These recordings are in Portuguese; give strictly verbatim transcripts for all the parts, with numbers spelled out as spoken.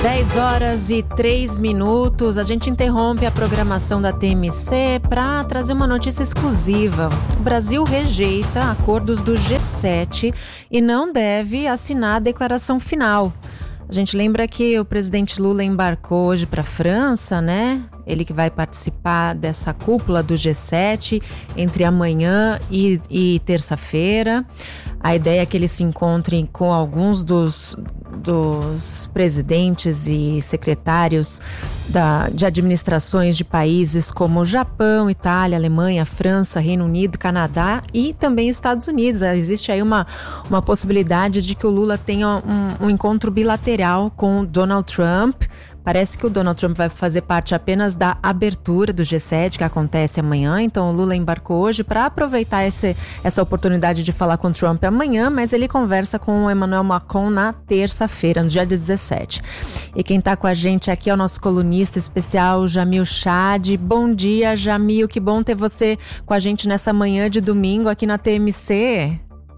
dez horas e três minutos, a gente interrompe a programação da T M C para trazer uma notícia exclusiva. O Brasil rejeita acordos do G sete e não deve assinar a declaração final. A gente lembra que o presidente Lula embarcou hoje para a França, né? Ele que vai participar dessa cúpula do G sete entre amanhã e, e terça-feira. A ideia é que ele se encontre com alguns dos, dos presidentes e secretários da, de administrações de países como Japão, Itália, Alemanha, França, Reino Unido, Canadá e também Estados Unidos. Existe aí uma, uma possibilidade de que o Lula tenha um, um encontro bilateral com Donald Trump. Parece que o Donald Trump vai fazer parte apenas da abertura do G sete, que acontece amanhã. Então o Lula embarcou hoje para aproveitar esse, essa oportunidade de falar com o Trump amanhã, mas ele conversa com o Emmanuel Macron na terça-feira, no dia dezessete. E quem está com a gente aqui é o nosso colunista especial, Jamil Chad. Bom dia, Jamil. Que bom ter você com a gente nessa manhã de domingo aqui na T M C.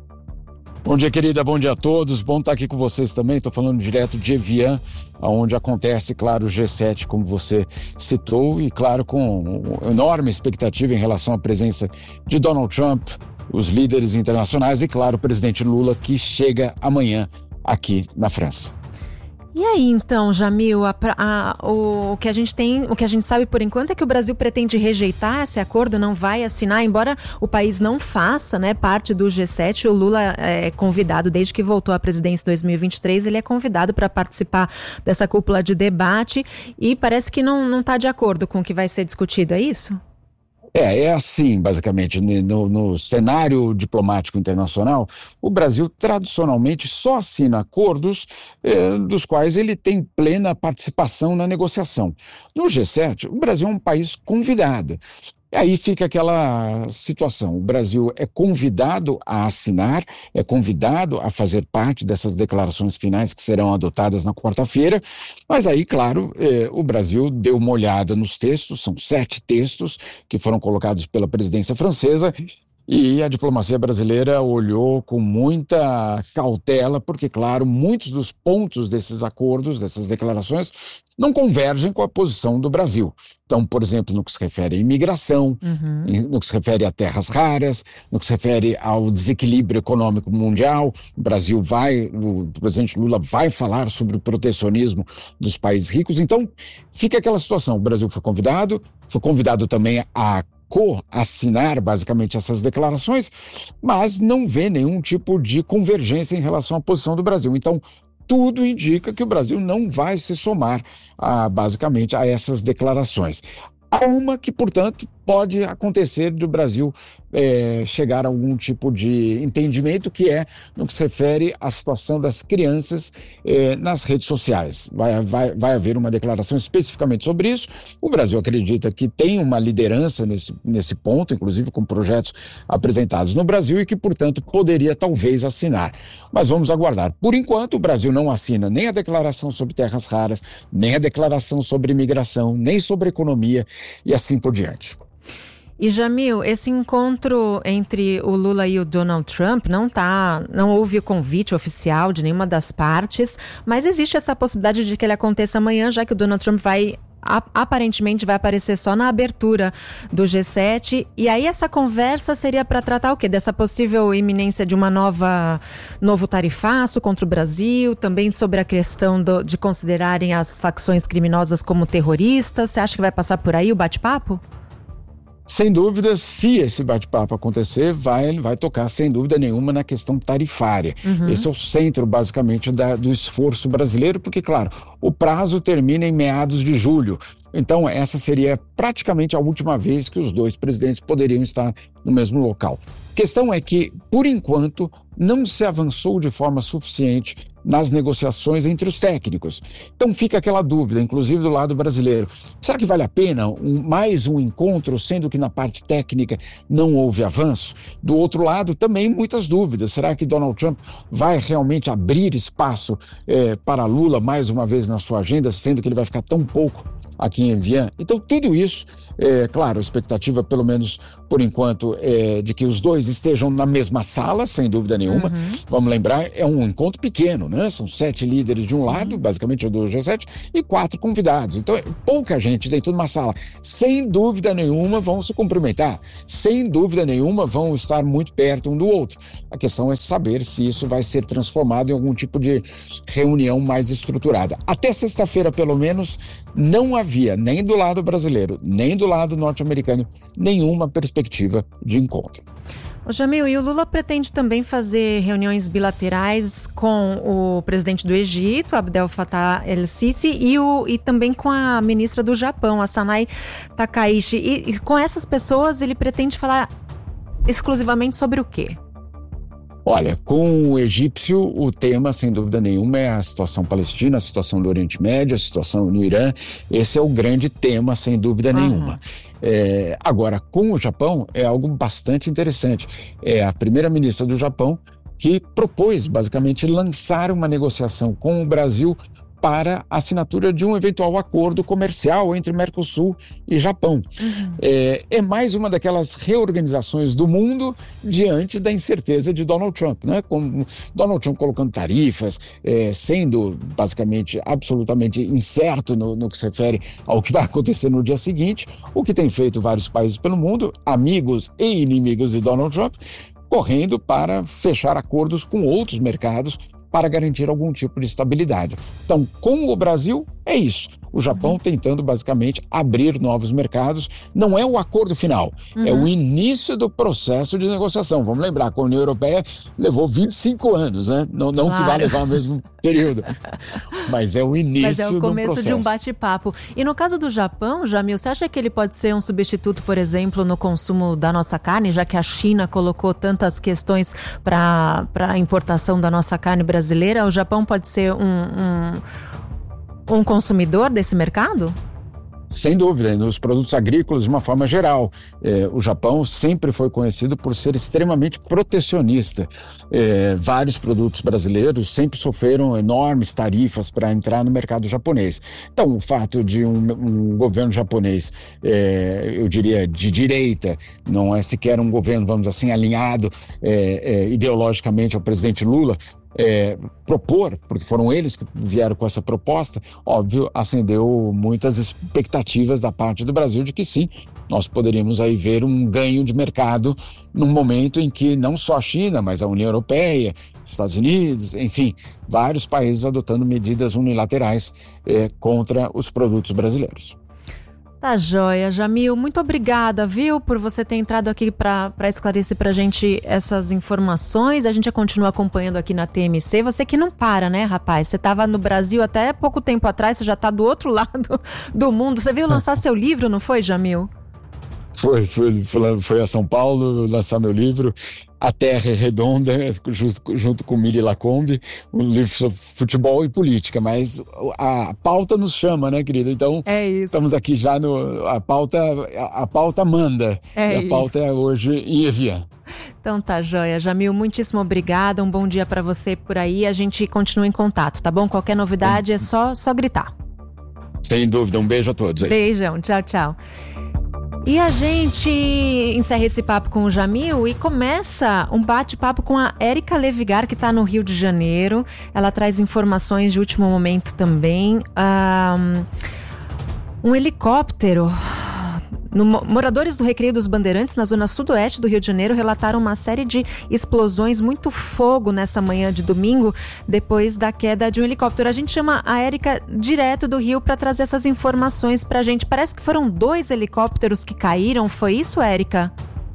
Bom dia, querida, bom dia a todos, bom estar aqui com vocês também. Estou falando direto de Evian, onde acontece, claro, o G sete, como você citou, e claro, com enorme expectativa em relação à presença de Donald Trump, os líderes internacionais e, claro, o presidente Lula, que chega amanhã aqui na França. E aí, então, Jamil, a, a, o, o que a gente tem, o que a gente sabe por enquanto é que o Brasil pretende rejeitar esse acordo, não vai assinar, embora o país não faça, né, parte do G sete. O Lula é convidado, desde que voltou à presidência em dois mil e vinte e três, ele é convidado para participar dessa cúpula de debate e parece que não não está de acordo com o que vai ser discutido, é isso? É, é assim, basicamente, no, no cenário diplomático internacional, o Brasil tradicionalmente só assina acordos eh, dos quais ele tem plena participação na negociação. No G sete, o Brasil é um país convidado. E aí fica aquela situação, o Brasil é convidado a assinar, é convidado a fazer parte dessas declarações finais que serão adotadas na quarta-feira, mas aí, claro, eh, o Brasil deu uma olhada nos textos, são sete textos que foram colocados pela presidência francesa, e a diplomacia brasileira olhou com muita cautela, porque, claro, muitos dos pontos desses acordos, dessas declarações, não convergem com a posição do Brasil. Então, por exemplo, no que se refere à imigração, uhum. no que se refere a terras raras, no que se refere ao desequilíbrio econômico mundial, o Brasil vai, o presidente Lula vai falar sobre o protecionismo dos países ricos. Então, fica aquela situação, o Brasil foi convidado, foi convidado também a co-assinar basicamente essas declarações, mas não vê nenhum tipo de convergência em relação à posição do Brasil. Então, tudo indica que o Brasil não vai se somar a, basicamente a essas declarações. Há uma que, portanto, pode acontecer do Brasil é, chegar a algum tipo de entendimento, que é no que se refere à situação das crianças é, nas redes sociais. Vai, vai, vai haver uma declaração especificamente sobre isso. O Brasil acredita que tem uma liderança nesse, nesse ponto, inclusive com projetos apresentados no Brasil e que, portanto, poderia talvez assinar. Mas vamos aguardar. Por enquanto, o Brasil não assina nem a declaração sobre terras raras, nem a declaração sobre imigração, nem sobre economia e assim por diante. E Jamil, esse encontro entre o Lula e o Donald Trump não tá, não houve o convite oficial de nenhuma das partes, mas existe essa possibilidade de que ele aconteça amanhã, já que o Donald Trump vai aparentemente vai aparecer só na abertura do G sete, e aí essa conversa seria para tratar o quê? Dessa possível iminência de uma nova novo tarifaço contra o Brasil, também sobre a questão do, de considerarem as facções criminosas como terroristas. Você acha que vai passar por aí o bate-papo? Sem dúvida, se esse bate-papo acontecer, vai, vai tocar sem dúvida nenhuma na questão tarifária. Uhum. Esse é o centro, basicamente, da, do esforço brasileiro, porque, claro, o prazo termina em meados de julho. Então, essa seria praticamente a última vez que os dois presidentes poderiam estar no mesmo local. A questão é que, por enquanto, não se avançou de forma suficiente nas negociações entre os técnicos. Então fica aquela dúvida, inclusive do lado brasileiro. Será que vale a pena um, mais um encontro, sendo que na parte técnica não houve avanço? Do outro lado, também muitas dúvidas. Será que Donald Trump vai realmente abrir espaço eh, para Lula mais uma vez na sua agenda, sendo que ele vai ficar tão pouco aqui em Evian? Então tudo isso, é, claro, a expectativa, pelo menos por enquanto, é de que os dois estejam na mesma sala, sem dúvida nenhuma. Uhum. Vamos lembrar, é um encontro pequeno, né? né? São sete líderes de um Sim. lado, basicamente do G sete, e quatro convidados. Então, pouca gente dentro de uma sala. Sem dúvida nenhuma vão se cumprimentar, sem dúvida nenhuma vão estar muito perto um do outro. A questão é saber se isso vai ser transformado em algum tipo de reunião mais estruturada. Até sexta-feira, pelo menos, não havia, nem do lado brasileiro, nem do lado norte-americano, nenhuma perspectiva de encontro. Ô Jamil, e o Lula pretende também fazer reuniões bilaterais com o presidente do Egito, Abdel Fattah el-Sisi, e, o, e também com a ministra do Japão, a Sanai Takaishi. E, e com essas pessoas ele pretende falar exclusivamente sobre o quê? Olha, com o egípcio, o tema, sem dúvida nenhuma, é a situação palestina, a situação do Oriente Médio, a situação no Irã. Esse é o grande tema, sem dúvida uhum. nenhuma. É, agora, com o Japão, é algo bastante interessante. É a primeira-ministra do Japão que propôs, basicamente, lançar uma negociação com o Brasil para a assinatura de um eventual acordo comercial entre Mercosul e Japão. Uhum. É, é mais uma daquelas reorganizações do mundo diante da incerteza de Donald Trump, né? Com Donald Trump colocando tarifas, é, sendo basicamente absolutamente incerto no, no que se refere ao que vai acontecer no dia seguinte, o que tem feito vários países pelo mundo, amigos e inimigos de Donald Trump, correndo para fechar acordos com outros mercados para garantir algum tipo de estabilidade. Então, com o Brasil, é isso. O Japão tentando, basicamente, abrir novos mercados. Não é o acordo final, uhum. é o início do processo de negociação. Vamos lembrar que a União Europeia levou vinte e cinco anos, né? Não, não claro. que vai levar o mesmo período. Mas é o início do processo. Mas é o começo de um bate-papo. E no caso do Japão, Jamil, você acha que ele pode ser um substituto, por exemplo, no consumo da nossa carne, já que a China colocou tantas questões para a importação da nossa carne brasileira? O Japão pode ser um... um Um consumidor desse mercado? Sem dúvida, nos produtos agrícolas de uma forma geral. É, o Japão sempre foi conhecido por ser extremamente protecionista. É, vários produtos brasileiros sempre sofreram enormes tarifas para entrar no mercado japonês. Então, o fato de um, um governo japonês, é, eu diria, de direita, não é sequer um governo, vamos assim, alinhado é, é, ideologicamente ao presidente Lula, É, propor, porque foram eles que vieram com essa proposta, óbvio, acendeu muitas expectativas da parte do Brasil de que sim, nós poderíamos aí ver um ganho de mercado num momento em que não só a China, mas a União Europeia, Estados Unidos, enfim, vários países adotando medidas unilaterais é, contra os produtos brasileiros. Tá joia, Jamil, muito obrigada, viu, por você ter entrado aqui para esclarecer pra gente essas informações. A gente continua acompanhando aqui na T M C. Você que não para, né, rapaz? Você estava no Brasil até pouco tempo atrás, você já tá do outro lado do mundo. Você veio lançar seu livro, não foi, Jamil? Foi, foi, foi a São Paulo lançar meu livro, A Terra é Redonda, junto, junto com Miri Lacombe, um livro sobre futebol e política, mas a pauta nos chama, né, querida? Então, é isso. Estamos aqui já no... A pauta, a, a pauta manda, é e a isso. pauta é hoje em Evian. Então tá joia, Jamil, muitíssimo obrigada, um bom dia para você por aí, a gente continua em contato, tá bom? Qualquer novidade é só, só gritar. Sem dúvida, um beijo a todos aí. Beijão, tchau, tchau. E a gente encerra esse papo com o Jamil e começa um bate-papo com a Érica Levigar, que está no Rio de Janeiro. Ela traz informações de último momento também. Um, um helicóptero... No, moradores do Recreio dos Bandeirantes, na zona sudoeste do Rio de Janeiro, relataram uma série de explosões, muito fogo nessa manhã de domingo, depois da queda de um helicóptero. A gente chama a Érica direto do Rio para trazer essas informações para a gente. Parece que foram dois helicópteros que caíram, foi isso, Érica?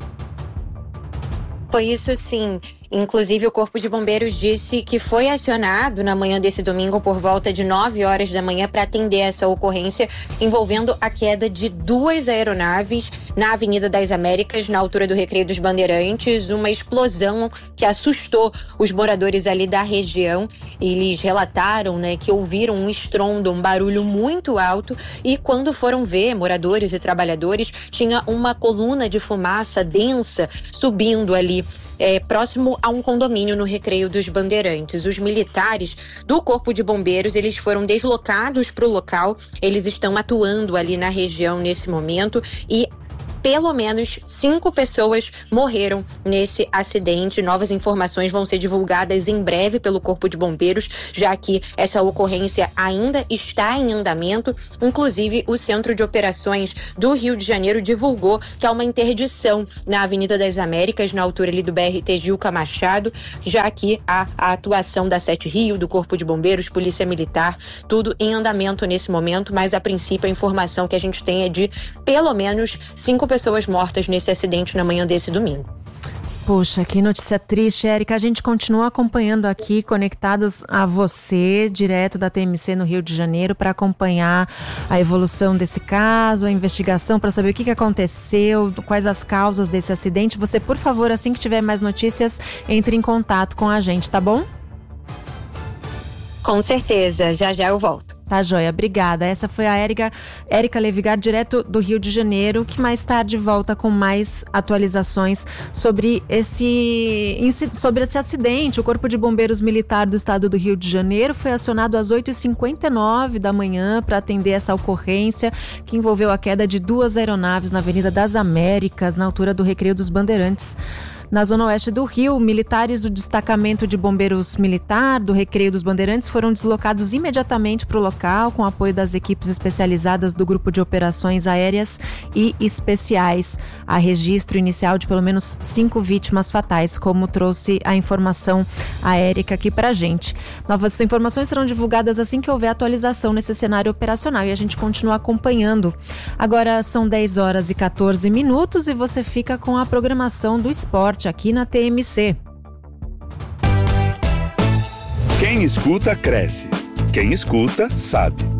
Foi isso sim. Inclusive, o Corpo de Bombeiros disse que foi acionado na manhã desse domingo por volta de nove horas da manhã para atender essa ocorrência envolvendo a queda de duas aeronaves na Avenida das Américas, na altura do Recreio dos Bandeirantes, uma explosão que assustou os moradores ali da região. Eles relataram, né, que ouviram um estrondo, um barulho muito alto e quando foram ver, moradores e trabalhadores, tinha uma coluna de fumaça densa subindo ali É, próximo a um condomínio no Recreio dos Bandeirantes. Os militares do Corpo de Bombeiros, eles foram deslocados para o local, eles estão atuando ali na região nesse momento e pelo menos cinco pessoas morreram nesse acidente. Novas informações vão ser divulgadas em breve pelo Corpo de Bombeiros, já que essa ocorrência ainda está em andamento. Inclusive, o Centro de Operações do Rio de Janeiro divulgou que há uma interdição na Avenida das Américas, na altura ali do B R T Gilca Machado, já que há a atuação da Sete Rio, do Corpo de Bombeiros, Polícia Militar, tudo em andamento nesse momento, mas a princípio a informação que a gente tem é de pelo menos cinco pessoas mortas nesse acidente na manhã desse domingo. Poxa, que notícia triste, Érica. A gente continua acompanhando aqui, conectados a você, direto da T M C no Rio de Janeiro, para acompanhar a evolução desse caso, a investigação, para saber o que, que aconteceu, quais as causas desse acidente. Você, por favor, assim que tiver mais notícias, entre em contato com a gente, tá bom? Com certeza, já já eu volto. Tá joia, obrigada. Essa foi a Érica, Érica Levigar, direto do Rio de Janeiro, que mais tarde volta com mais atualizações sobre esse, sobre esse acidente. O Corpo de Bombeiros Militar do Estado do Rio de Janeiro foi acionado às oito e cinquenta e nove da manhã para atender essa ocorrência que envolveu a queda de duas aeronaves na Avenida das Américas, na altura do Recreio dos Bandeirantes. Na zona oeste do Rio, militares do destacamento de bombeiros militar do Recreio dos Bandeirantes foram deslocados imediatamente para o local com apoio das equipes especializadas do Grupo de Operações Aéreas e Especiais. Há registro inicial de pelo menos cinco vítimas fatais, como trouxe a informação a Érica aqui para a gente. Novas informações serão divulgadas assim que houver atualização nesse cenário operacional e a gente continua acompanhando. Agora são dez horas e quatorze minutos e você fica com a programação do esporte aqui na T M C. Quem escuta, cresce. Quem escuta, sabe.